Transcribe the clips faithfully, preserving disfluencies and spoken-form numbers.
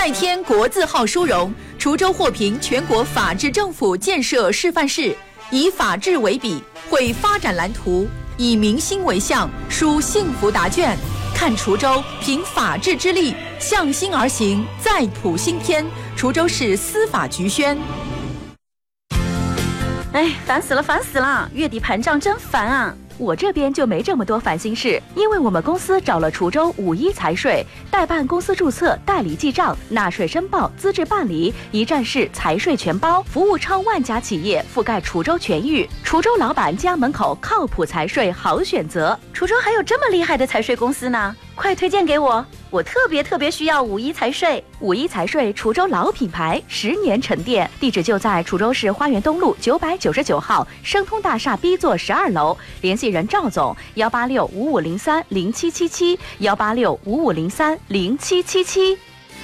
代天国字号殊荣，滁州获评全国法治政府建设示范市，以法治为笔，绘发展蓝图，以民心为向，书幸福答卷。看滁州凭法治之力向心而行，再谱新篇。滁州市司法局宣。 哎，烦死了，烦死了！月底盘账真烦啊！我这边就没这么多烦心事，因为我们公司找了滁州五一财税，代办公司注册、代理记账、纳税申报、资质办理，一站式财税全包，服务超万家企业，覆盖滁州全域。滁州老板家门口靠谱财税好选择。滁州还有这么厉害的财税公司呢，快推荐给我！我特别特别需要五一财税。五一财税滁州老品牌，十年沉淀，地址就在滁州市花园东路九百九十九号生通大厦 B 座十二楼，联系人赵总幺八六五五零三零七七七幺八六五五零三零七七七。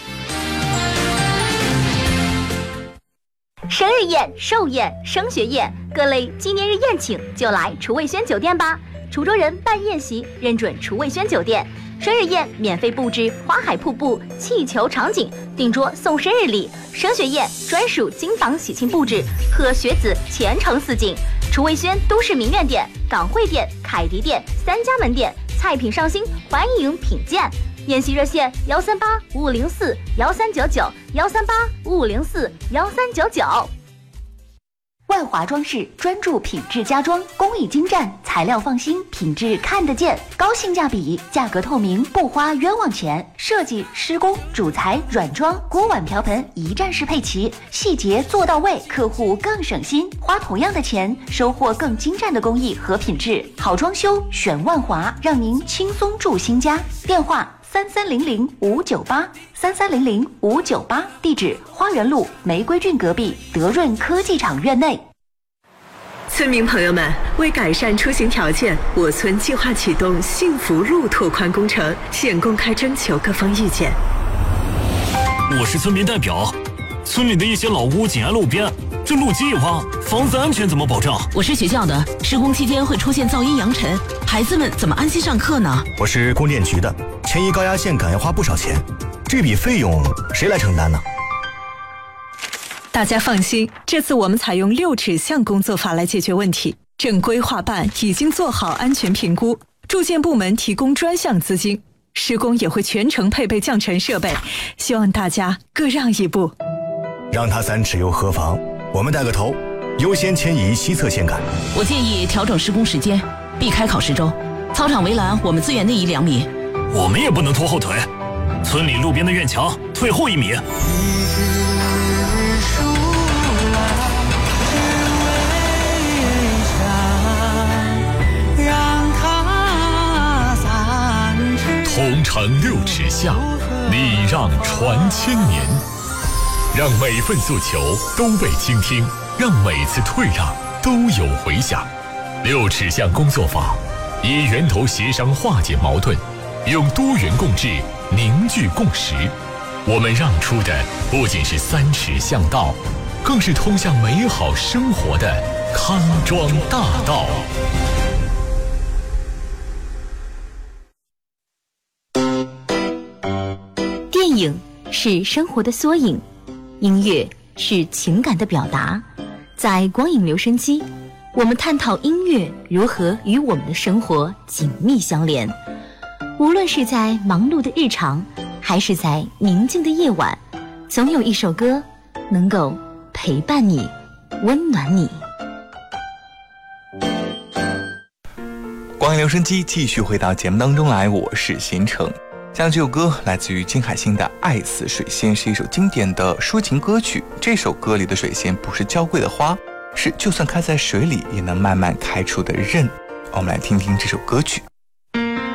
生日宴、寿宴、升学宴，各类纪念日宴请就来厨卫轩酒店吧。滁州人办宴席认准厨卫轩酒店。生日宴免费布置花海瀑布、气球场景，订桌送生日礼；升学宴专属金榜喜庆布置，贺学子前程似锦。厨卫轩都市名苑店、港汇店、凯迪店三家门店，菜品上新，欢迎品鉴。宴席热线幺三八五五零四幺三九九幺三八五五零四幺三九九。万华装饰专注品质家装，工艺精湛，材料放心，品质看得见，高性价比，价格透明，不花冤枉钱。设计、施工、主材、软装、锅碗瓢盆一站式配齐，细节做到位，客户更省心。花同样的钱，收获更精湛的工艺和品质。好装修选万华，让您轻松住新家。电话三三零零五九八三三零零五九八，地址花园路玫瑰郡隔壁德润科技厂院内。 村民朋友们，为改善出行条件，我村计划启动幸福路拓宽工程，现公开征求各方意见。 我是村民代表，村里的一些老屋紧挨路边，这路基一挖，房子安全怎么保障？ 我是学校的，施工期间会出现噪音扬尘，孩子们怎么安心上课呢？ 我是供电局的，迁移高压线杆要花不少钱，这笔费用谁来承担呢？ 大家放心，这次我们采用六尺巷工作法来解决问题。正规划办已经做好安全评估，住建部门提供专项资金，施工也会全程配备降尘设备，希望大家各让一步。 让它三尺又何妨？我们带个头，优先迁移西侧线杆。 我建议调整施工时间，避开考试周。操场围栏我们资源内移两米。 我们也不能拖后腿，村里路边的院墙退后一米。 同城六尺巷，礼让传千年，让每份诉求都被倾听，让每次退让都有回响。六尺巷工作法以源头协商化解矛盾，用多元共治凝聚共识。我们让出的不仅是三尺巷道，更是通向美好生活的康庄大道。 电影是生活的缩影，音乐是情感的表达。在光影留声机，我们探讨音乐如何与我们的生活紧密相连。无论是在忙碌的日常，还是在宁静的夜晚，总有一首歌能够陪伴你，温暖你。 光影留声机继续回到节目当中来，我是贤成。下面这首歌来自于金海心的《爱似水仙》，是一首经典的抒情歌曲。这首歌里的水仙不是娇贵的花，是就算开在水里也能慢慢开出的刃。我们来听听这首歌曲。